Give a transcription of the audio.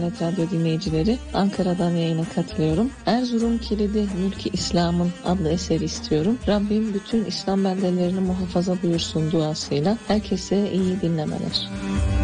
Radyo dinleyicileri, Ankara'dan yayına katılıyorum. Erzurum Kilidi Mülki İslam'ın adlı eseri istiyorum. Rabbim bütün İslam beldelerini muhafaza buyursun duasıyla. Herkese iyi dinlemeler.